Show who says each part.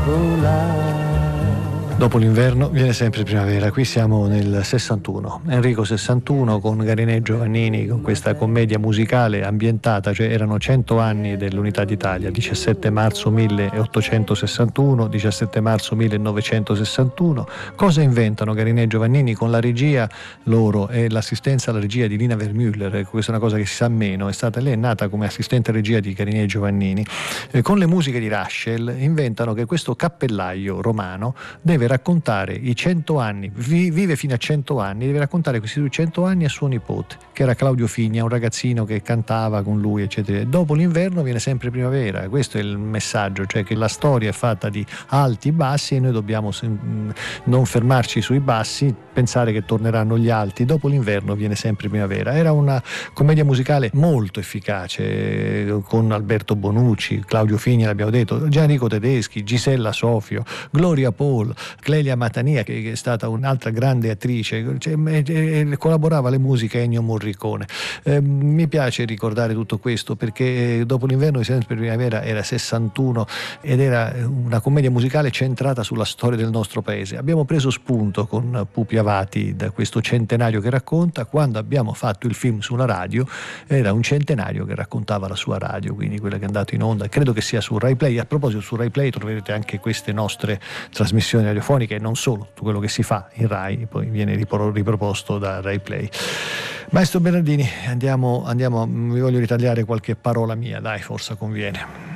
Speaker 1: Dopo l'inverno viene sempre primavera. Qui siamo nel 61, Enrico 61 con Garinè Giovannini, con questa commedia musicale ambientata, cioè erano 100 anni dell'Unità d'Italia, 17 marzo 1861, 17 marzo 1961. Cosa inventano Garinè Giovannini con la regia loro e l'assistenza alla regia di Lina Vermüller? Questa è una cosa che si sa meno, lei è nata come assistente regia di Garinè Giovannini. Con le musiche di Raschel inventano che questo cappellaio romano deve raccontare i 100 anni, vive fino a 100 anni, deve raccontare questi 100 anni a suo nipote, che era Claudio Figna, un ragazzino che cantava con lui, eccetera. Dopo l'inverno viene sempre primavera, questo è il messaggio, cioè che la storia è fatta di alti e bassi e noi dobbiamo non fermarci sui bassi, pensare che torneranno gli alti. Dopo l'inverno viene sempre primavera. Era una commedia musicale molto efficace, con Alberto Bonucci, Claudio Figna, l'abbiamo detto, Gianrico Tedeschi, Gisella Sofio, Gloria Paul, Clelia Matania, che è stata un'altra grande attrice, collaborava alle musiche Ennio Morricone. Mi piace ricordare tutto questo perché Dopo l'inverno di sempre primavera era 61 ed era una commedia musicale centrata sulla storia del nostro paese. Abbiamo preso spunto con Pupi Avati da questo centenario che racconta. Quando abbiamo fatto il film sulla radio era un centenario che raccontava la sua radio, quindi quella che è andato in onda, credo che sia su Rai Play. A proposito, su Rai Play troverete anche queste nostre trasmissioni radiofoniche e non solo, tutto quello che si fa in Rai poi viene riproposto da Rai Play. Maestro Bernardini, andiamo, vi voglio ritagliare qualche parola mia, dai, forse conviene.